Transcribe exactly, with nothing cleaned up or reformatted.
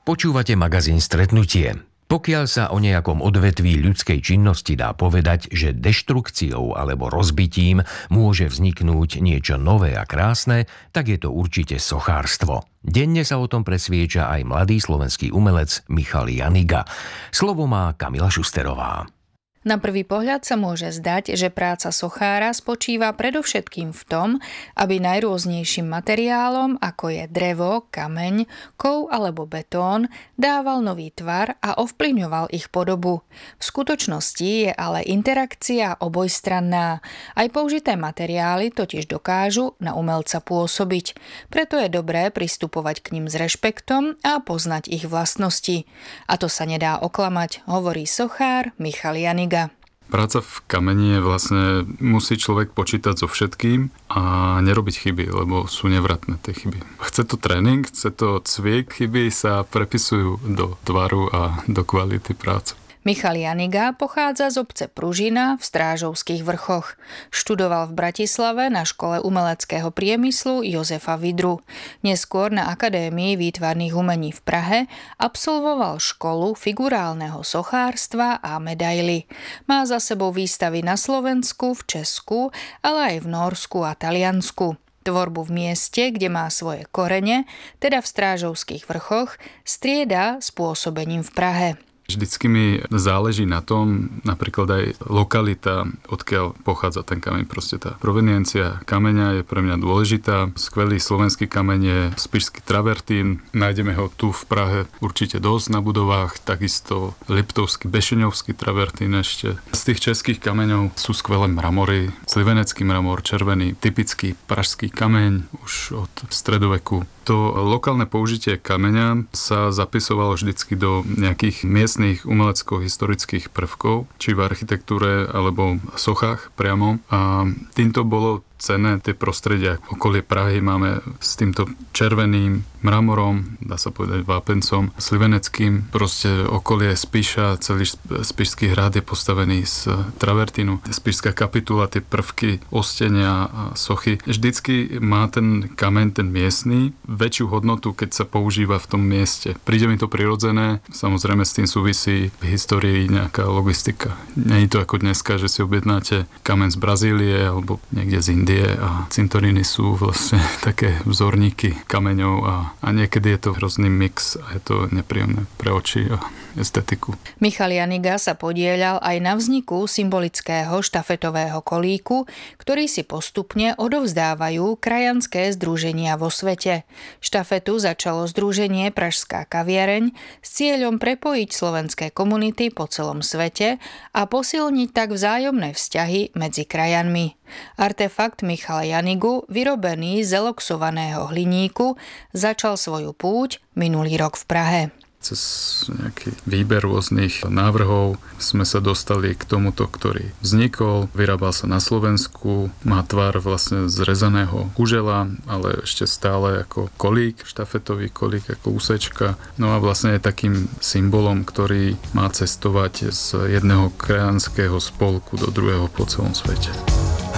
Počúvate magazín Stretnutie. Pokiaľ sa o nejakom odvetví ľudskej činnosti dá povedať, že deštrukciou alebo rozbitím môže vzniknúť niečo nové a krásne, tak je to určite sochárstvo. Denne sa o tom presvieča aj mladý slovenský umelec Michal Janiga. Slovo má Kamila Šusterová. Na prvý pohľad sa môže zdať, že práca sochára spočíva predovšetkým v tom, aby najrôznejším materiálom, ako je drevo, kameň, kov alebo betón, dával nový tvar a ovplyvňoval ich podobu. V skutočnosti je ale interakcia obojstranná. Aj použité materiály totiž dokážu na umelca pôsobiť. Preto je dobré pristupovať k nim s rešpektom a poznať ich vlastnosti. A to sa nedá oklamať, hovorí sochár Michal Janiga. Práca v kameni je vlastne, musí človek počítať so všetkým a nerobiť chyby, lebo sú nevratné tie chyby. Chce to tréning, chce to cvik, chyby sa prepisujú do tvaru a do kvality práce. Michal Janiga pochádza z obce Pružina v Strážovských vrchoch. Študoval v Bratislave na škole umeleckého priemyslu Jozefa Vidru. Neskôr na Akadémii výtvarných umení v Prahe absolvoval školu figurálneho sochárstva a medaily. Má za sebou výstavy na Slovensku, v Česku, ale aj v Nórsku a Taliansku. Tvorbu v mieste, kde má svoje korene, teda v Strážovských vrchoch, strieda s pôsobením v Prahe. Vždycky mi záleží na tom, napríklad aj lokalita, odkiaľ pochádza ten kameň. Proste tá proveniencia kameňa je pre mňa dôležitá. Skvelý slovenský kameň je spišský travertín. Nájdeme ho tu v Prahe určite dosť na budovách. Takisto liptovský, bešeňovský travertín ešte. Z tých českých kameňov sú skvelé mramory. Slivenecký mramor, červený, typický pražský kameň už od stredoveku. To lokálne použitie kameňa sa zapisovalo vždycky do nejakých miestnych umelecko-historických prvkov, či v architektúre alebo sochách priamo. A týmto bolo cenné tie prostredia. Okolie Prahy máme s týmto červeným mramorom, dá sa povedať vápencom, sliveneckým, proste okolie Spiša, celý Spišský hrad je postavený z travertínu. Spišská kapitula, tie prvky, ostenia a sochy. Vždycky má ten kameň, ten miestny, väčšiu hodnotu, keď sa používa v tom mieste. Príde mi to prirodzené, samozrejme s tým súvisí v histórii nejaká logistika. Nie je to ako dneska, že si objednáte kameň z Brazílie alebo niekde z Indie a cintoríny sú vlastne také vzorníky kameňov a, a niekedy je to hrozný mix a je to nepríjemné pre oči a estetiku. Michal Janiga sa podieľal aj na vzniku symbolického štafetového kolíku, ktorý si postupne odovzdávajú krajanské združenia vo svete. Štafetu začalo združenie Pražská kaviareň s cieľom prepojiť slovenské komunity po celom svete a posilniť tak vzájomné vzťahy medzi krajanmi. Artefakt Michala Janigu, vyrobený z eloxovaného hliníku, začal svoju púť minulý rok v Prahe. Cez nejaký výber rôznych návrhov sme sa dostali k tomuto, ktorý vznikol. Vyrábal sa na Slovensku, má tvar vlastne zrezaného kužela, ale ešte stále ako kolík, štafetový kolík, ako úsečka. No a vlastne je takým symbolom, ktorý má cestovať z jedného krajanského spolku do druhého po celom svete.